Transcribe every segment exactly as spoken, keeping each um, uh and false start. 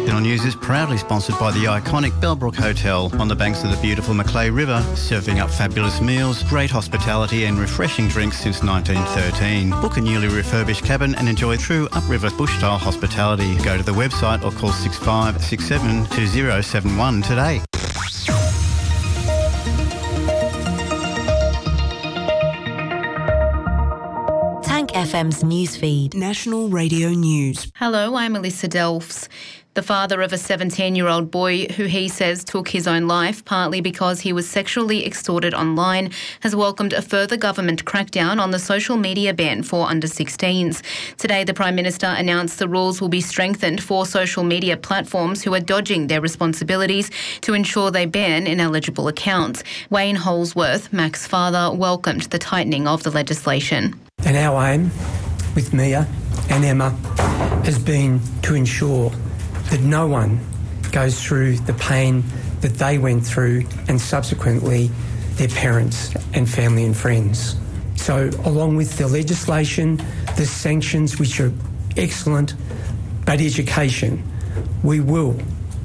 Channel News is proudly sponsored by the iconic Bellbrook Hotel on the banks of the beautiful Macleay River, serving up fabulous meals, great hospitality and refreshing drinks since nineteen thirteen. Book a newly refurbished cabin and enjoy true upriver bush-style hospitality. Go to the website or call six five six seven two zero seven one today. F M's newsfeed. National Radio News. Hello, I'm Melissa Delfs. The father of a seventeen-year-old boy who he says took his own life partly because he was sexually extorted online has welcomed a further government crackdown on the social media ban for under sixteens. Today, the Prime Minister announced the rules will be strengthened for social media platforms who are dodging their responsibilities to ensure they ban ineligible accounts. Wayne Holsworth, Mac's father, welcomed the tightening of the legislation. And our aim with Mia and Emma has been to ensure that no one goes through the pain that they went through and subsequently their parents and family and friends. So along with the legislation, the sanctions, which are excellent, but education, we will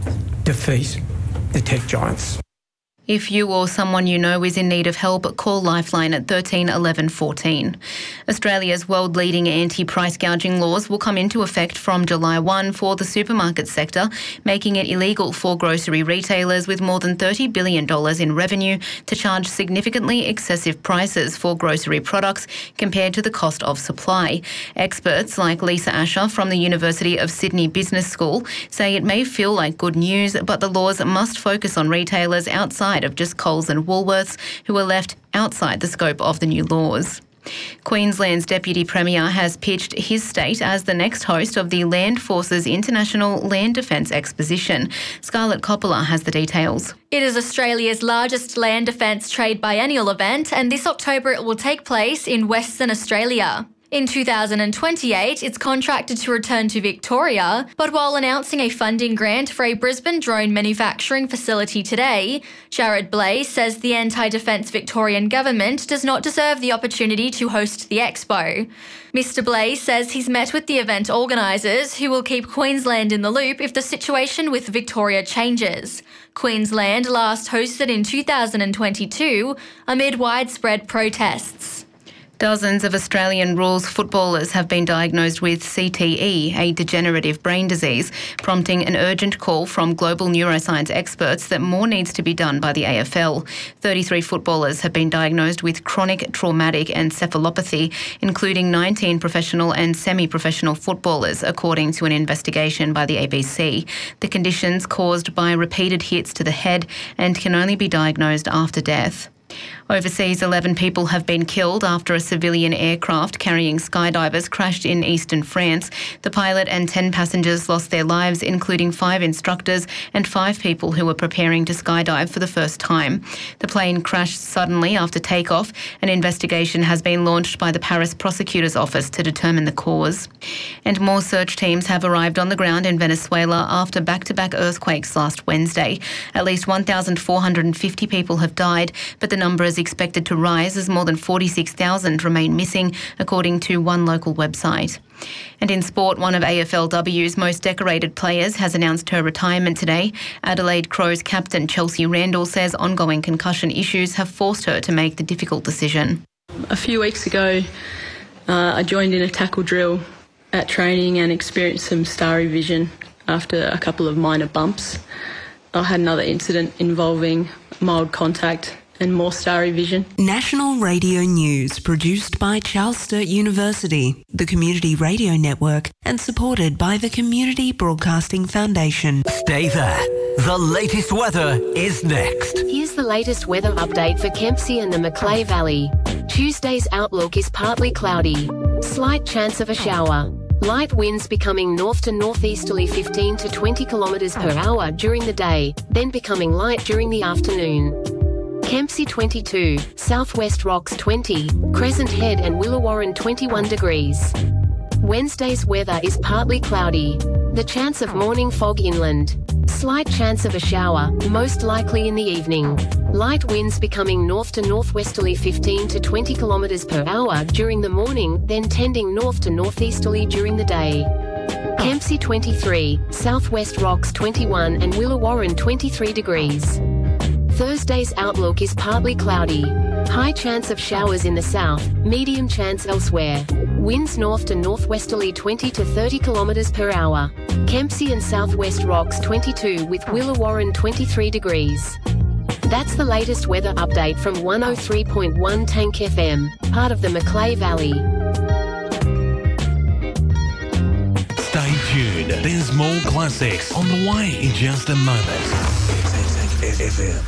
defeat the tech giants. If you or someone you know is in need of help, call Lifeline at thirteen eleven fourteen. Australia's world-leading anti-price gouging laws will come into effect from July first for the supermarket sector, making it illegal for grocery retailers with more than thirty billion dollars in revenue to charge significantly excessive prices for grocery products compared to the cost of supply. Experts like Lisa Asher from the University of Sydney Business School say it may feel like good news, but the laws must focus on retailers outside of just Coles and Woolworths, who are left outside the scope of the new laws. Queensland's Deputy Premier has pitched his state as the next host of the Land Forces International Land Defence Exposition. Scarlett Coppola has the details. It is Australia's largest land defence trade biennial event, and this October it will take place in Western Australia. In two thousand twenty-eight, it's contracted to return to Victoria, but while announcing a funding grant for a Brisbane drone manufacturing facility today, Jared Blais says the anti-defence Victorian government does not deserve the opportunity to host the expo. Mister Blais says he's met with the event organisers, who will keep Queensland in the loop if the situation with Victoria changes. Queensland last hosted in two thousand twenty-two amid widespread protests. Dozens of Australian rules footballers have been diagnosed with C T E, a degenerative brain disease, prompting an urgent call from global neuroscience experts that more needs to be done by the A F L. thirty-three footballers have been diagnosed with chronic traumatic encephalopathy, including nineteen professional and semi-professional footballers, according to an investigation by the A B C. The condition's caused by repeated hits to the head and can only be diagnosed after death. Overseas, eleven people have been killed after a civilian aircraft carrying skydivers crashed in eastern France. The pilot and ten passengers lost their lives, including five instructors and five people who were preparing to skydive for the first time. The plane crashed suddenly after takeoff. An investigation has been launched by the Paris Prosecutor's Office to determine the cause. And more search teams have arrived on the ground in Venezuela after back-to-back earthquakes last Wednesday. At least one thousand four hundred fifty people have died, but the number is expected to rise as more than forty-six thousand remain missing, according to one local website. And in sport, one of A F L W's most decorated players has announced her retirement today. Adelaide Crows captain Chelsea Randall says ongoing concussion issues have forced her to make the difficult decision. A few weeks ago, uh, I joined in a tackle drill at training and experienced some starry vision after a couple of minor bumps. I had another incident involving mild contact and more starry vision. National Radio News, produced by Charles Sturt University, the Community Radio Network, and supported by the Community Broadcasting Foundation. Stay there. The latest weather is next. Here's the latest weather update for Kempsey and the Macleay Valley. Tuesday's outlook is partly cloudy. Slight chance of a shower. Light winds becoming north to northeasterly fifteen to twenty kilometres per hour during the day, then becoming light during the afternoon. Kempsey twenty-two, Southwest Rocks twenty, Crescent Head and Willawarren twenty-one degrees. Wednesday's weather is partly cloudy. The chance of morning fog inland. Slight chance of a shower, most likely in the evening. Light winds becoming north to northwesterly fifteen to twenty kilometres per hour during the morning, then tending north to northeasterly during the day. Kempsey twenty-three, Southwest Rocks twenty-one and Willawarren twenty-three degrees. Thursday's outlook is partly cloudy. High chance of showers in the south, medium chance elsewhere. Winds north to northwesterly twenty to thirty kilometres per hour. Kempsey and Southwest Rocks twenty-two with Willawarren twenty-three degrees. That's the latest weather update from one oh three point one Tank F M, part of the Macleay Valley. Stay tuned. There's more classics on the way in just a moment. Tank F M.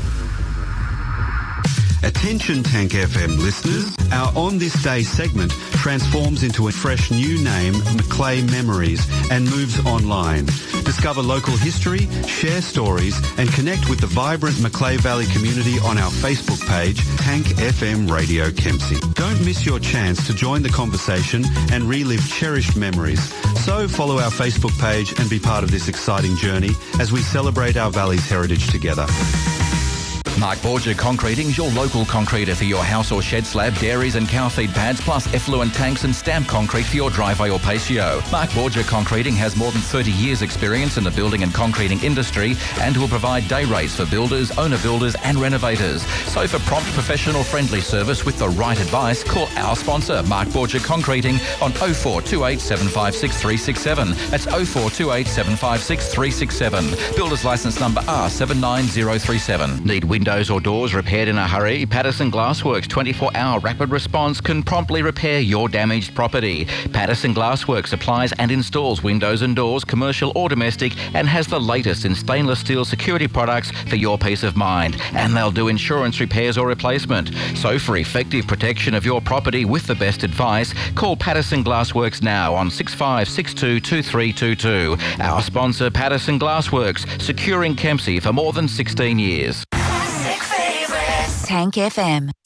Attention Tank F M listeners, our On This Day segment transforms into a fresh new name, Macleay Memories, and moves online. Discover local history, share stories, and connect with the vibrant Macleay Valley community on our Facebook page, Tank F M Radio Kempsey. Don't miss your chance to join the conversation and relive cherished memories. So follow our Facebook page and be part of this exciting journey as we celebrate our valley's heritage together. Mark Borgia Concreting's your local concreter for your house or shed slab, dairies and cow feed pads, plus effluent tanks and stamp concrete for your driveway or patio. Mark Borgia Concreting has more than thirty years experience in the building and concreting industry and will provide day rates for builders, owner builders and renovators. So for prompt, professional, friendly service with the right advice, call our sponsor, Mark Borgia Concreting, on oh four two eight, seven five six, three six seven. That's oh four two eight, seven five six, three six seven. Builder's licence number R seven nine zero three seven. Need windows or doors repaired in a hurry? Patterson Glassworks twenty-four hour rapid response can promptly repair your damaged property. Patterson Glassworks supplies and installs windows and doors, commercial or domestic, and has the latest in stainless steel security products for your peace of mind. And they'll do insurance repairs or replacement. So for effective protection of your property with the best advice, call Patterson Glassworks now on six five six two, two three two two. Our sponsor, Patterson Glassworks, securing Kempsey for more than sixteen years. Tank F M.